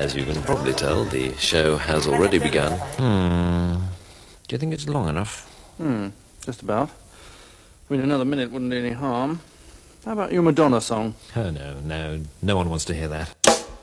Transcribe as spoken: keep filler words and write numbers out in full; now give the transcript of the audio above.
As you can probably tell, the show has already begun. Hmm. Do you think it's long enough? Hmm. Just about. I mean, another minute wouldn't do any harm. How about your Madonna song? Oh, no, no. No one wants to hear that.